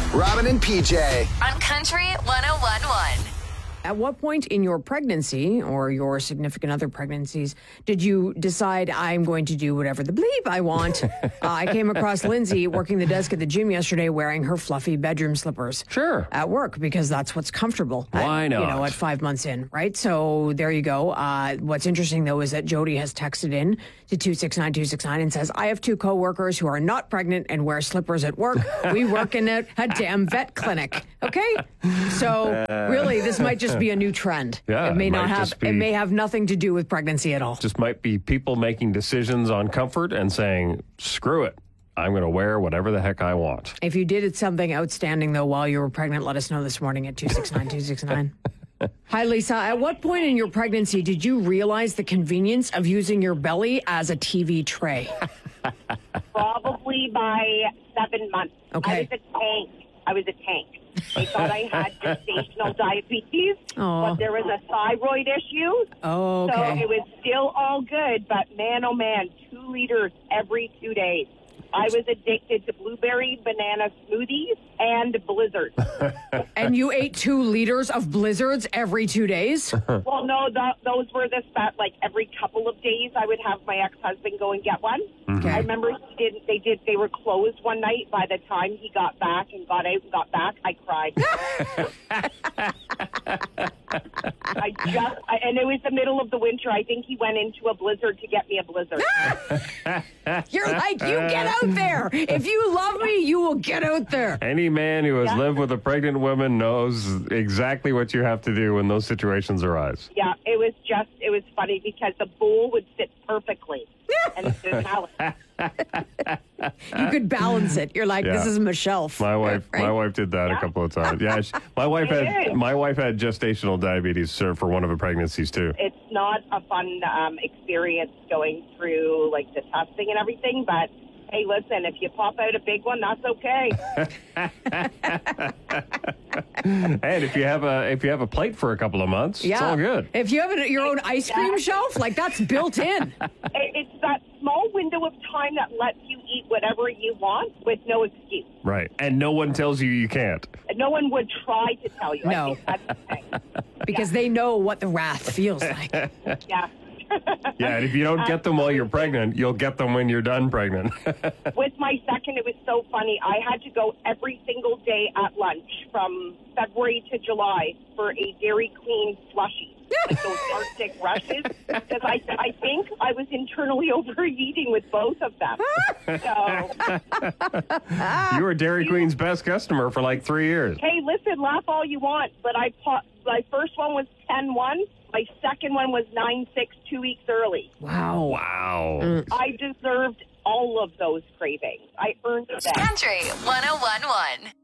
Robin and PJ. On Country 101.1. At what point in your pregnancy or your significant other pregnancies did you decide I'm going to do whatever the bleep I want? I came across Lindsay working the desk at the gym yesterday wearing her fluffy bedroom slippers. Sure. At work because that's what's comfortable. Why not? At 5 months in, right? So there you go. What's interesting though is that Jody has texted in to 269-269 and says, I have 2 coworkers who are not pregnant and wear slippers at work. We work in a damn vet clinic. Okay? So really, this might just be a new trend. Yeah, it may have nothing to do with pregnancy at all. Just might be people making decisions on comfort and saying, screw it. I'm going to wear whatever the heck I want. If you did something outstanding, though, while you were pregnant, let us know this morning at 269-269. Hi, Lisa. At what point in your pregnancy did you realize the convenience of using your belly as a TV tray? Probably by 7 months. Okay. I was a tank. They thought I had gestational diabetes, but there was a thyroid issue. Oh, okay. So it was still all good, but man, oh man, 2 liters every 2 days. I was addicted to blueberry banana smoothies and Blizzards. And you ate 2 liters of Blizzards every 2 days? Well, no, those were the stuff, like every couple of days I would have my ex-husband go and get one. Okay. I remember they were closed one night. By the time he got back and got out and got back, I cried. And it was the middle of the winter. I think he went into a blizzard to get me a Blizzard. You're like, you get out there. If you love me, you will get out there. Any man who has lived with a pregnant woman knows exactly what you have to do when those situations arise. Yeah, it was funny because the bowl would sit perfectly. And the mallet. You could balance it. You're like, this is my shelf. My wife did that a couple of times. Yeah, my wife had gestational diabetes for one of her pregnancies too. It's not a fun experience going through like the testing and everything, but hey, listen, if you pop out a big one, that's okay. And if you have a plate for a couple of months, it's all good. If you have your own ice cream shelf, like that's built in. It's that small window of time that lets you eat whatever you want with no excuse. Right. And no one tells you can't. No one would try to tell you. No. I think that's the thing. Because they know what the wrath feels like. Yeah. Yeah, and if you don't get them while you're pregnant, you'll get them when you're done pregnant. With my second, it was so funny. I had to go every single day at lunch from February to July for a Dairy Queen slushie. Like those Arctic rushes. Because I think I was internally overeating with both of them. So, you were Dairy Queen's best customer for like 3 years. Hey, listen, laugh all you want, but my first one was 10-1. My second one was 9-6, 2 weeks early. Wow. I deserved all of those cravings. I earned them. Country 101.1.